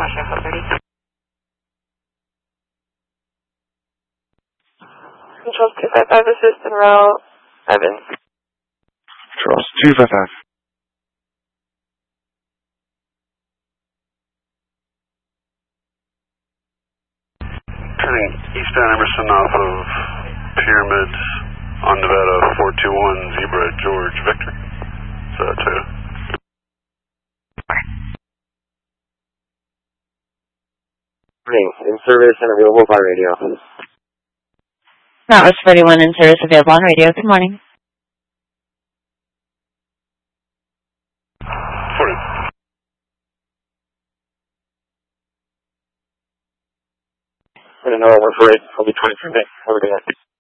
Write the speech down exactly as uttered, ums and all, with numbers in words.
Echo thirty. Control two five five, assist en route, Evans. Controls two five five. Turning eastbound Emerson off of Pyramids on Nevada four two one Zebra George Victor. So Toyota. Morning, in service and available by radio. That was forty-one in service available on radio. Good morning. forty. I'm going to know one for eight. I'll be twenty-three minutes. Have a good night.